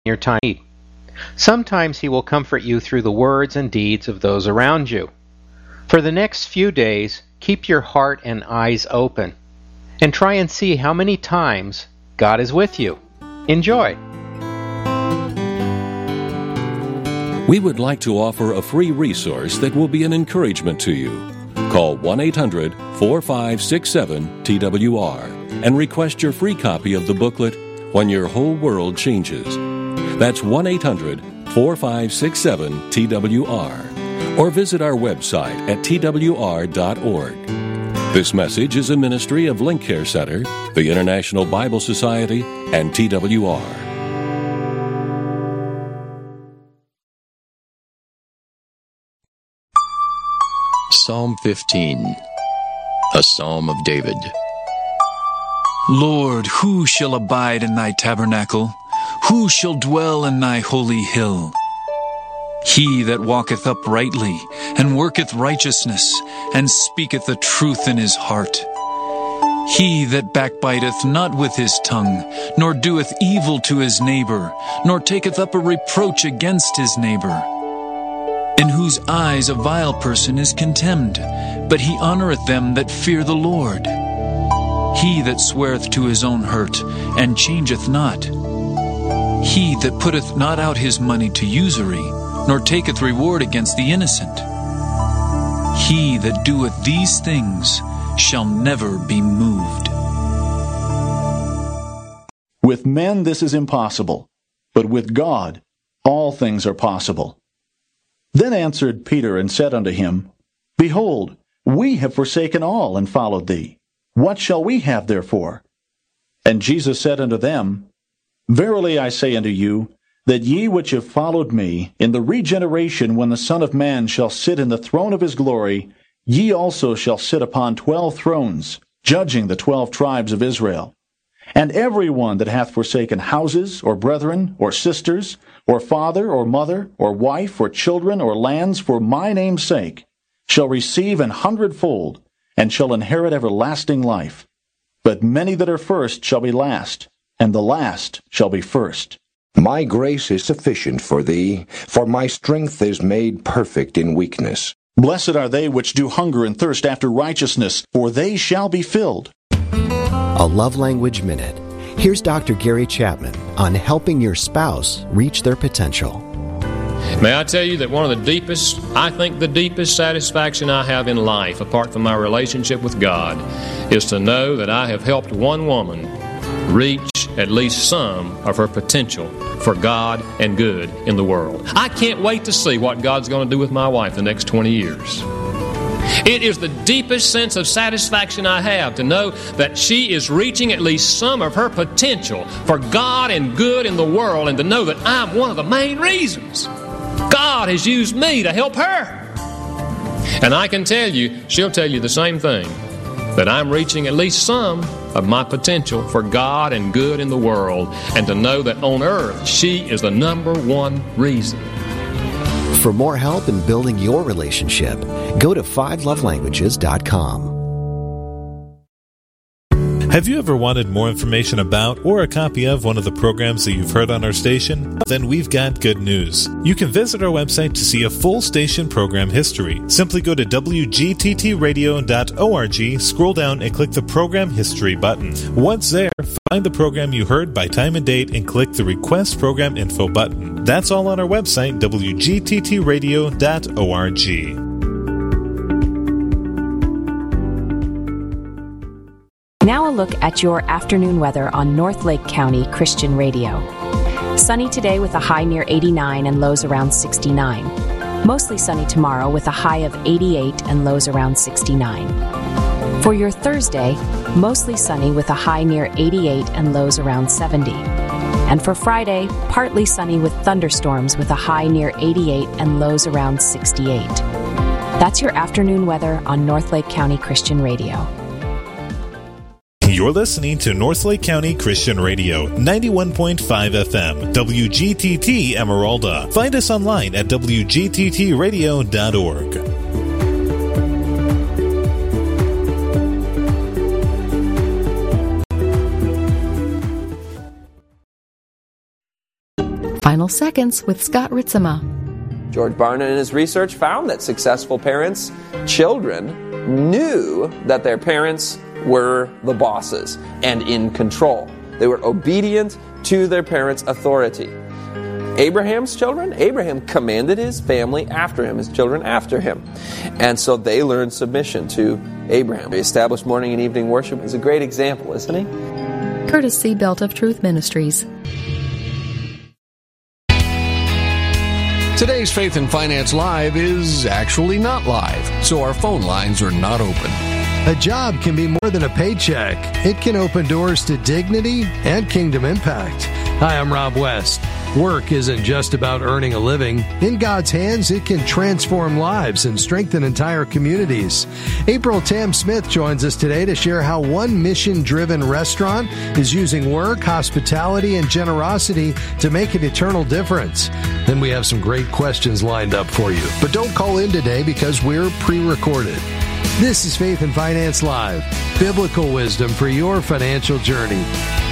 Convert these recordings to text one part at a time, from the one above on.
your time. Sometimes He will comfort you through the words and deeds of those around you. For the next few days, keep your heart and eyes open, and try and see how many times God is with you. Enjoy! We would like to offer a free resource that will be an encouragement to you. Call 1-800-4567-TWR and request your free copy of the booklet, When Your Whole World Changes. That's 1-800-4567-TWR. Or visit our website at twr.org. This message is a ministry of Link Care Center, the International Bible Society, and TWR. Psalm 15, a Psalm of David. Lord, who shall abide in thy tabernacle? Who shall dwell in thy holy hill? He that walketh uprightly, and worketh righteousness, and speaketh the truth in his heart. He that backbiteth not with his tongue, nor doeth evil to his neighbor, nor taketh up a reproach against his neighbor. In whose eyes a vile person is contemned, but he honoureth them that fear the Lord. He that sweareth to his own hurt, and changeth not. He that putteth not out his money to usury, nor taketh reward against the innocent. He that doeth these things shall never be moved. With men this is impossible, but with God all things are possible. Then answered Peter and said unto him, Behold, we have forsaken all and followed thee. What shall we have therefore? And Jesus said unto them, Verily I say unto you, that ye which have followed me, in the regeneration when the Son of Man shall sit in the throne of his glory, ye also shall sit upon 12 thrones, judging the 12 tribes of Israel. And every one that hath forsaken houses, or brethren, or sisters, or father, or mother, or wife, or children, or lands, for my name's sake, shall receive 100-fold, and shall inherit everlasting life. But many that are first shall be last, and the last shall be first. My grace is sufficient for thee, for my strength is made perfect in weakness. Blessed are they which do hunger and thirst after righteousness, for they shall be filled. A Love Language Minute. Here's Dr. Gary Chapman on helping your spouse reach their potential. May I tell you that one of the deepest satisfaction I have in life, apart from my relationship with God, is to know that I have helped one woman reach at least some of her potential for God and good in the world. I can't wait to see what God's going to do with my wife the next 20 years. It is the deepest sense of satisfaction I have to know that she is reaching at least some of her potential for God and good in the world, and to know that I'm one of the main reasons God has used me to help her. And I can tell you, she'll tell you the same thing, that I'm reaching at least some of my potential for God and good in the world, and to know that on earth she is the number one reason. For more help in building your relationship, go to 5lovelanguages.com. Have you ever wanted more information about or a copy of one of the programs that you've heard on our station? Then we've got good news. You can visit our website to see a full station program history. Simply go to wgttradio.org, scroll down and click the Program History button. Once there, find the program you heard by time and date and click the Request Program Info button. That's all on our website, wgttradio.org. Now a look at your afternoon weather on North Lake County Christian Radio. Sunny today with a high near 89 and lows around 69. Mostly sunny tomorrow with a high of 88 and lows around 69. For your Thursday, mostly sunny with a high near 88 and lows around 70. And for Friday, partly sunny with thunderstorms with a high near 88 and lows around 68. That's your afternoon weather on North Lake County Christian Radio. You're listening to North Lake County Christian Radio, 91.5 FM, WGTT Emeralda. Find us online at wgttradio.org. Final Seconds with Scott Ritzema. George Barna in his research found that successful parents' children knew that their parents were the bosses and in control. They were obedient to their parents' authority. Abraham's children, Abraham commanded his family after him, his children after him. And so they learned submission to Abraham. He established morning and evening worship is a great example, isn't he? Courtesy Belt of Truth Ministries. Today's Faith and Finance Live is actually not live, so our phone lines are not open. A job can be more than a paycheck. It can open doors to dignity and kingdom impact. Hi, I'm Rob West. Work isn't just about earning a living. In God's hands, it can transform lives and strengthen entire communities. April Tam Smith joins us today to share how one mission-driven restaurant is using work, hospitality, and generosity to make an eternal difference. Then we have some great questions lined up for you. But don't call in today because we're pre-recorded. This is Faith and Finance Live, biblical wisdom for your financial journey.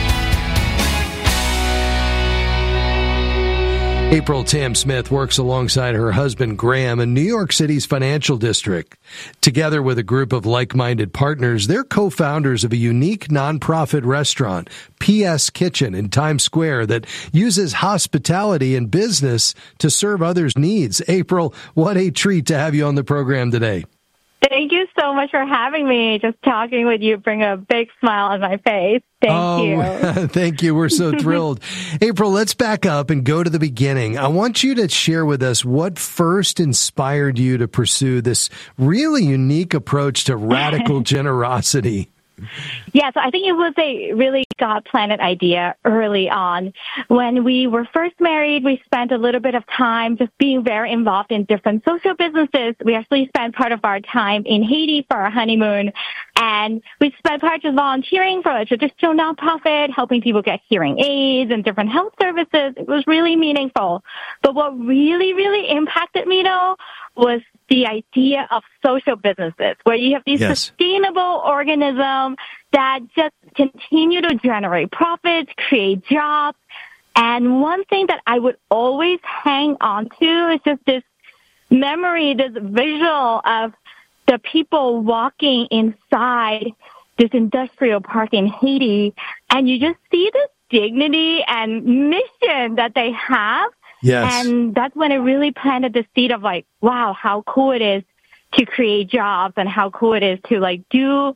April Tam Smith works alongside her husband Graham in New York City's financial district. Together with a group of like-minded partners, they're co-founders of a unique nonprofit restaurant, PS Kitchen in Times Square, that uses hospitality and business to serve others' needs. April, what a treat to have you on the program today. Thank you so much for having me. Just talking with you bring a big smile on my face. Thank you. Thank you. We're so thrilled. April, let's back up and go to the beginning. I want you to share with us what first inspired you to pursue this really unique approach to radical generosity. Yeah, so I think it was a really God-planted idea early on. When we were first married, we spent a little bit of time just being very involved in different social businesses. We actually spent part of our time in Haiti for our honeymoon, and we spent part just volunteering for a traditional nonprofit, helping people get hearing aids and different health services. It was really meaningful. But what really, really impacted me, though, was the idea of social businesses, where you have these sustainable organisms that just continue to generate profits, create jobs. And one thing that I would always hang on to is just this memory, this visual of the people walking inside this industrial park in Haiti, and you just see this dignity and mission that they have. Yes. And that's when it really planted the seed of like, wow, how cool it is to create jobs and how cool it is to like do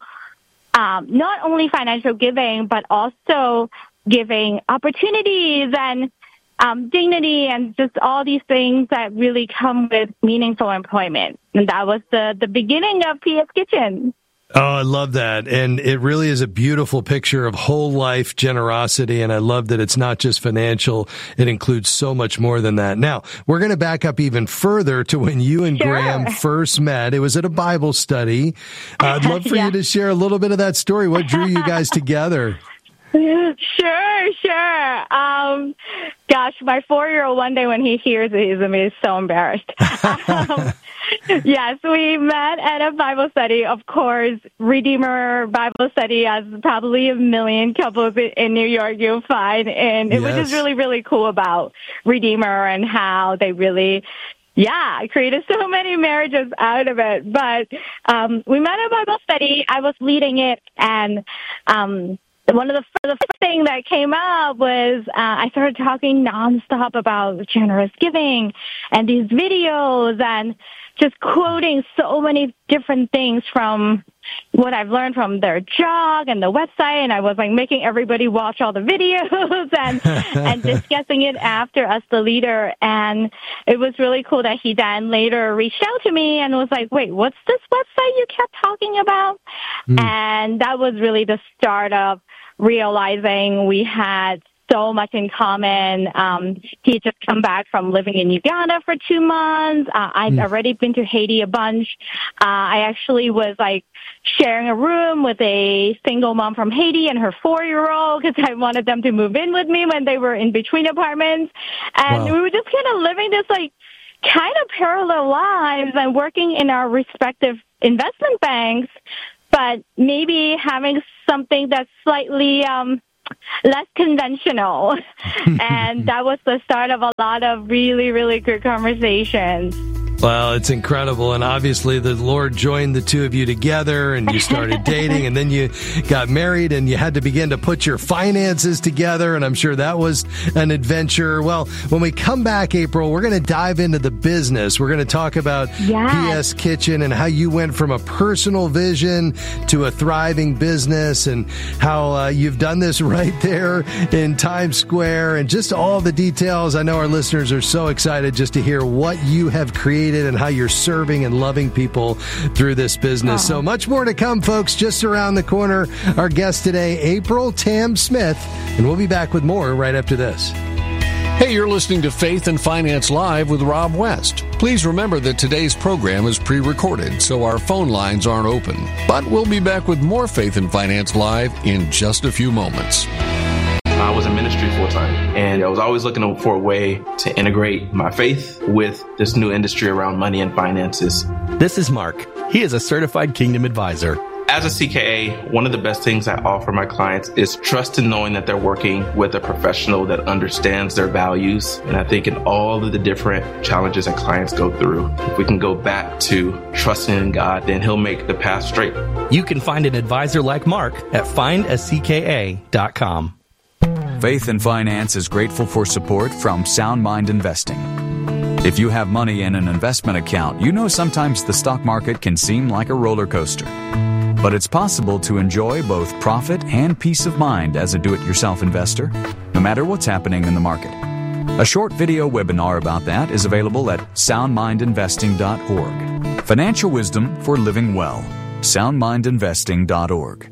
not only financial giving, but also giving opportunities and dignity and just all these things that really come with meaningful employment. And that was the beginning of PS Kitchen. Oh, I love that. And it really is a beautiful picture of whole life generosity. And I love that it's not just financial. It includes so much more than that. Now, we're going to back up even further to when you and Graham first met. It was at a Bible study. I'd love for you to share a little bit of that story. What drew you guys together? Sure. Gosh, my 4-year-old, one day when he hears it, he's going to be so embarrassed. Yes, we met at a Bible study. Of course, Redeemer Bible Study, as probably a million couples in New York you'll find. And it was just really, really cool about Redeemer and how they really, created so many marriages out of it. But we met at a Bible study. I was leading it, and one of the first thing that came up was I started talking nonstop about generous giving and these videos and just quoting so many different things from what I've learned from their blog and the website. And I was like making everybody watch all the videos and discussing it after as the leader. And it was really cool that he then later reached out to me and was like, wait, what's this website you kept talking about? And that was really the start of realizing we had so much in common. He had just come back from living in Uganda for 2 months. I'd already been to Haiti a bunch. I actually was like sharing a room with a single mom from Haiti and her 4-year-old because I wanted them to move in with me when they were in between apartments. And we were just kind of living this like kind of parallel lives and working in our respective investment banks, but maybe having something that's slightly less conventional. And that was the start of a lot of really, really good conversations. Well, it's incredible. And obviously the Lord joined the two of you together and you started dating and then you got married and you had to begin to put your finances together. And I'm sure that was an adventure. Well, when we come back, April, we're going to dive into the business. We're going to talk about PS Kitchen and how you went from a personal vision to a thriving business and how you've done this right there in Times Square and just all the details. I know our listeners are so excited just to hear what you have created and how you're serving and loving people through this business. So much more to come, folks, just around the corner. Our guest today, April Tam Smith, and we'll be back with more right after this. Hey, you're listening to Faith and Finance Live with Rob West. Please remember that today's program is pre-recorded, so our phone lines aren't open. But we'll be back with more Faith and Finance Live in just a few moments. I was in ministry full-time, and I was always looking for a way to integrate my faith with this new industry around money and finances. This is Mark. He is a certified Kingdom advisor. As a CKA, one of the best things I offer my clients is trust in knowing that they're working with a professional that understands their values. And I think in all of the different challenges that clients go through, if we can go back to trusting in God, then He'll make the path straight. You can find an advisor like Mark at findacka.com. Faith and Finance is grateful for support from Sound Mind Investing. If you have money in an investment account, you know sometimes the stock market can seem like a roller coaster. But it's possible to enjoy both profit and peace of mind as a do-it-yourself investor, no matter what's happening in the market. A short video webinar about that is available at soundmindinvesting.org. Financial wisdom for living well. soundmindinvesting.org.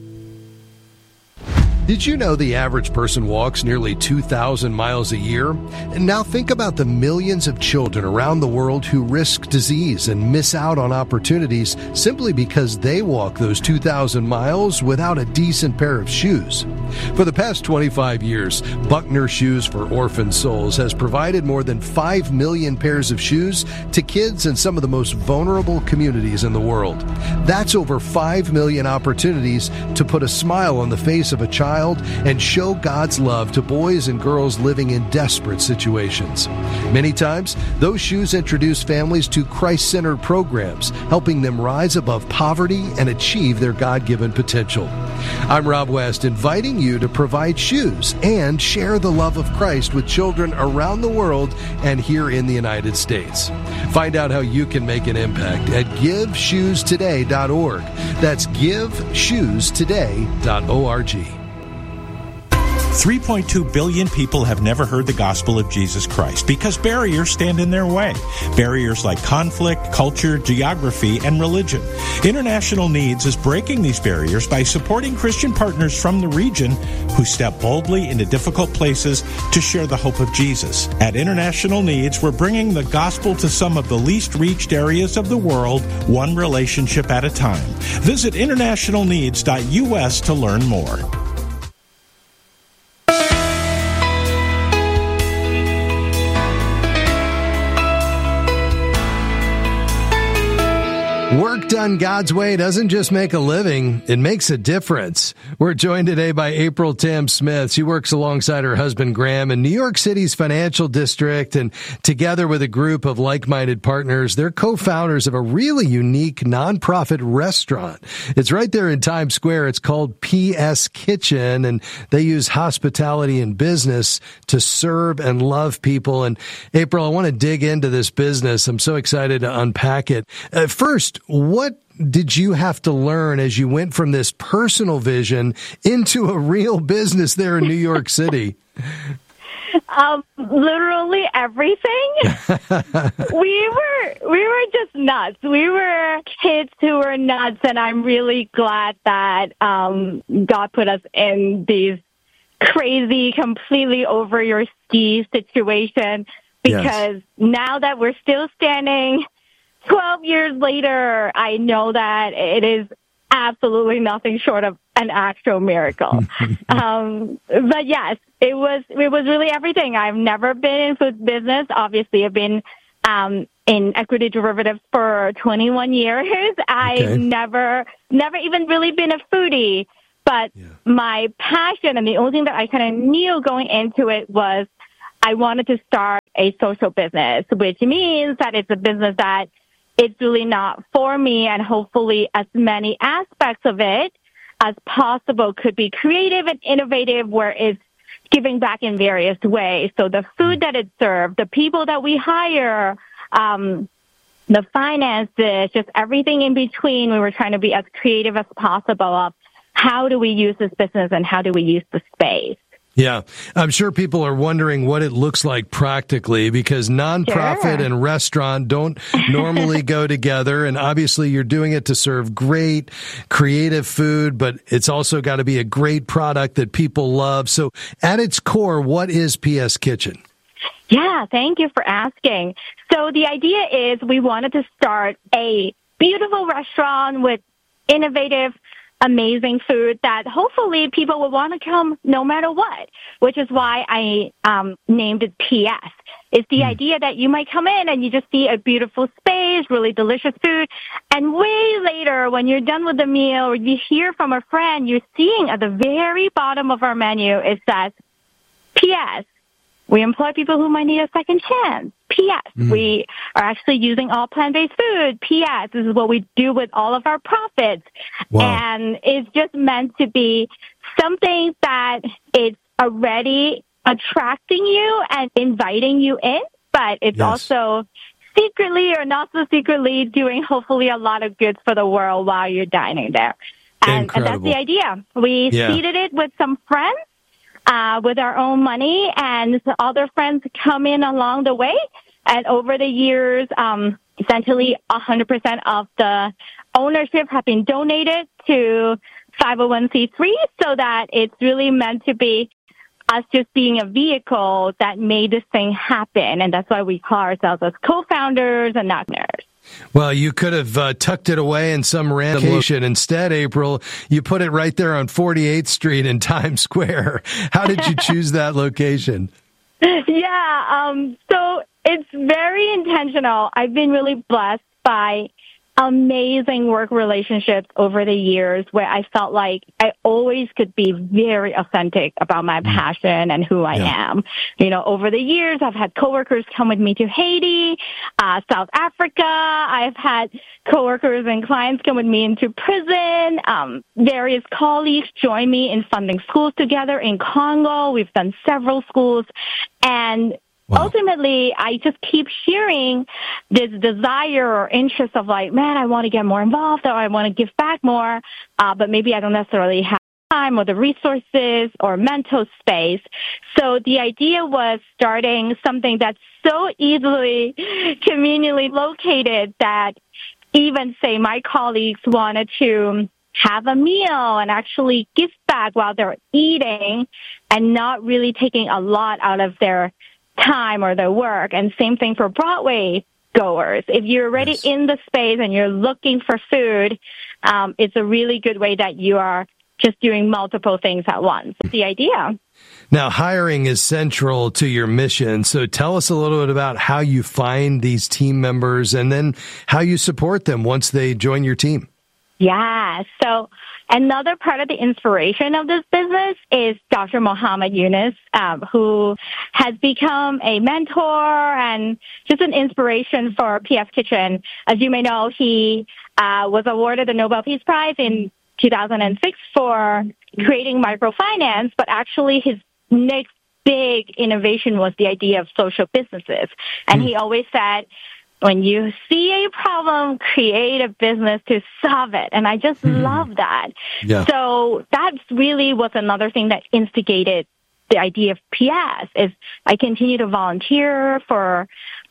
Did you know the average person walks nearly 2,000 miles a year? And now think about the millions of children around the world who risk disease and miss out on opportunities simply because they walk those 2,000 miles without a decent pair of shoes. For the past 25 years, Buckner Shoes for Orphan Souls has provided more than 5 million pairs of shoes to kids in some of the most vulnerable communities in the world. That's over 5 million opportunities to put a smile on the face of a child and show God's love to boys and girls living in desperate situations. Many times, those shoes introduce families to Christ-centered programs, helping them rise above poverty and achieve their God-given potential. I'm Rob West, inviting you to provide shoes and share the love of Christ with children around the world and here in the United States. Find out how you can make an impact at GiveShoesToday.org. That's GiveShoesToday.org. 3.2 billion people have never heard the gospel of Jesus Christ because barriers stand in their way. Barriers like conflict, culture, geography, and religion. International Needs is breaking these barriers by supporting Christian partners from the region who step boldly into difficult places to share the hope of Jesus. At International Needs, we're bringing the gospel to some of the least reached areas of the world, one relationship at a time. Visit internationalneeds.us to learn more. Work done God's way doesn't just make a living, it makes a difference. We're joined today by April Tam Smith. She works alongside her husband Graham in New York City's financial district, and together with a group of like-minded partners, they're co-founders of a really unique nonprofit restaurant. It's right there in Times Square. It's called PS Kitchen, and they use hospitality and business to serve and love people. And April, I want to dig into this business. I'm so excited to unpack it. First, what did you have to learn as you went from this personal vision into a real business there in New York City? Literally everything. We were just nuts. We were kids who were nuts, and I'm really glad that God put us in these crazy, completely over your skis situation, because now that we're still standing 12 years later, I know that it is absolutely nothing short of an actual miracle. But yes, it was really everything. I've never been in food business. Obviously, I've been in equity derivatives for 21 years. I've never even really been a foodie. But my passion and the only thing that I kind of knew going into it was I wanted to start a social business, which means that it's a business that it's really not for me, and hopefully as many aspects of it as possible could be creative and innovative, where it's giving back in various ways. So the food that it served, the people that we hire, the finances, just everything in between, we were trying to be as creative as possible of how do we use this business and how do we use the space. Yeah, I'm sure people are wondering what it looks like practically, because nonprofit and restaurant don't normally go together. And obviously you're doing it to serve great creative food, but it's also got to be a great product that people love. So at its core, what is PS Kitchen? Yeah, thank you for asking. So the idea is we wanted to start a beautiful restaurant with innovative, amazing food that hopefully people will want to come no matter what, which is why I named it PS. It's the idea that you might come in and you just see a beautiful space, really delicious food, and way later when you're done with the meal or you hear from a friend, you're seeing at the very bottom of our menu, it says, PS. We employ people who might need a second chance. P.S. We are actually using all plant-based food. P.S. This is what we do with all of our profits. Wow. And it's just meant to be something that it's already attracting you and inviting you in, but it's also secretly or not so secretly doing hopefully a lot of good for the world while you're dining there. And that's the idea. We seeded it with some friends. With our own money, and other friends come in along the way. And over the years, essentially 100% of the ownership have been donated to 501c3, so that it's really meant to be us just being a vehicle that made this thing happen. And that's why we call ourselves as co-founders and not owners. Well, you could have tucked it away in some random location. Instead, April, you put it right there on 48th Street in Times Square. How did you choose that location? So it's very intentional. I've been really blessed by amazing work relationships over the years where I felt like I always could be very authentic about my passion and who I am. You know, over the years, I've had coworkers come with me to Haiti, South Africa. I've had coworkers and clients come with me into prison. Various colleagues join me in funding schools together in Congo. We've done several schools. And ultimately, I just keep hearing this desire or interest of like, man, I want to get more involved or I want to give back more, but maybe I don't necessarily have time or the resources or mental space. So the idea was starting something that's so easily conveniently located that even, say, my colleagues wanted to have a meal and actually give back while they're eating and not really taking a lot out of their time or their work. And same thing for Broadway goers. If you're already in the space and you're looking for food, it's a really good way that you are just doing multiple things at once. The idea. Now, hiring is central to your mission. So tell us a little bit about how you find these team members and then how you support them once they join your team. Yeah. So another part of the inspiration of this business is Dr. Mohammed Yunus, who has become a mentor and just an inspiration for PS Kitchen. As you may know, he was awarded the Nobel Peace Prize in 2006 for creating microfinance, but actually his next big innovation was the idea of social businesses. And he always said, when you see a problem, create a business to solve it. And I just love that. Yeah. So that really was another thing that instigated the idea of PS is I continue to volunteer for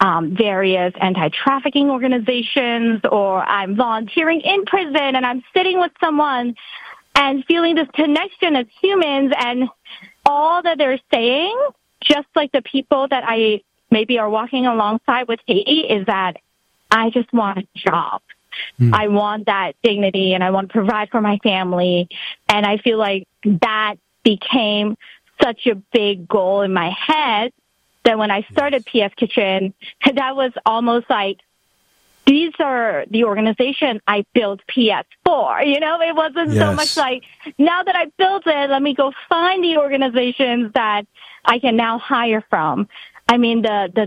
various anti-trafficking organizations, or I'm volunteering in prison and I'm sitting with someone and feeling this connection as humans, and all that they're saying, just like the people that I maybe are walking alongside with Haiti, is that I just want a job. I want that dignity and I want to provide for my family. And I feel like that became such a big goal in my head that when I started PS Kitchen, that was almost like these are the organization I built PS for. You know, it wasn't so much like, now that I built it, let me go find the organizations that I can now hire from. I mean, the